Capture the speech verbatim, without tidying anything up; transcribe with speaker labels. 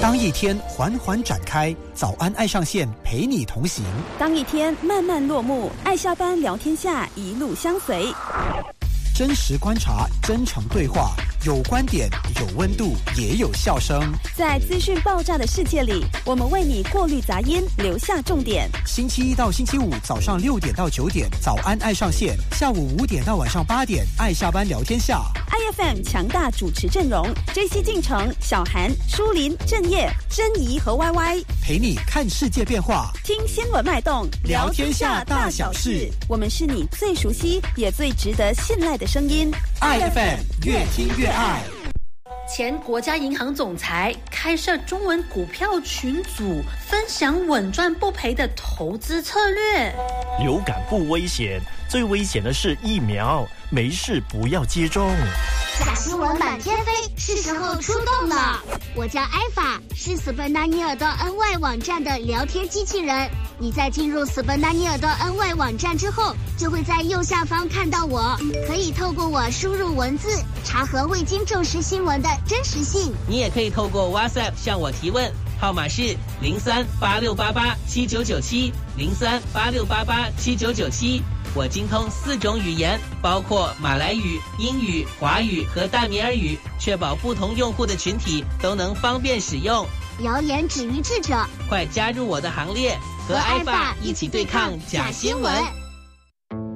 Speaker 1: 当一天缓缓展开，早安爱上线陪你同行；
Speaker 2: 当一天慢慢落幕，爱下班聊天下一路相随。
Speaker 1: 真实观察，真诚对话，有观点，有温度，也有笑声。
Speaker 2: 在资讯爆炸的世界里，我们为你过滤杂音，留下重点。
Speaker 1: 星期一到星期五早上六点到九点，早安爱上线；下午五点到晚上八点，爱下班聊天下。
Speaker 2: I F M 强大主持阵容 ：J C 进城、小韩、舒林、郑业、珍怡和 Y Y，
Speaker 1: 陪你看世界变化，
Speaker 2: 听新闻脉动，
Speaker 1: 聊天下大小事。
Speaker 2: 我们是你最熟悉也最值得信赖的声音。
Speaker 1: I F M 越听越爱。
Speaker 3: 前国家银行总裁开设中文股票群组，分享稳赚不赔的投资策略。
Speaker 4: 流感不危险，最危险的是疫苗，没事不要接种。
Speaker 5: 假新闻满天飞，是时候出动了。我叫艾法，是斯本纳尼尔的 N Y 网站的聊天机器人。你在进入斯本纳尼尔的 N Y 网站之后，就会在右下方看到我，可以透过我输入文字，查核未经证实新闻的真实性。
Speaker 6: 你也可以透过 WhatsApp 向我提问，号码是零三八六八八七九九七零三八六八八七九九七。我精通四种语言，包括马来语、英语、华语和大米尔语，确保不同用户的群体都能方便使用。
Speaker 5: 谣言止于智者，
Speaker 6: 快加入我的行列，和艾法一起对抗假新闻。